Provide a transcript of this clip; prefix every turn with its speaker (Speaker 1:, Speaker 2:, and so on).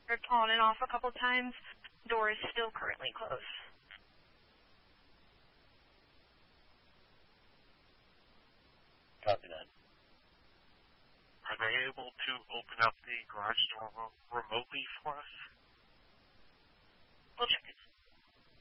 Speaker 1: tripped on and off a couple times. Door is still currently closed.
Speaker 2: Copy that.
Speaker 3: Are they able to open up the garage door remotely for us?
Speaker 1: We'll check it.